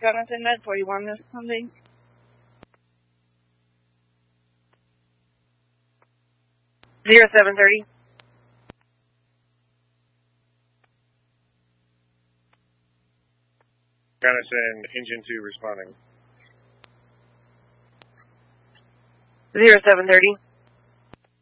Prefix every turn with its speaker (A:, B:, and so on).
A: Gunnison Med 41 this Sunday. Zero 730.
B: Gunnison, engine 2 responding.
A: 0730.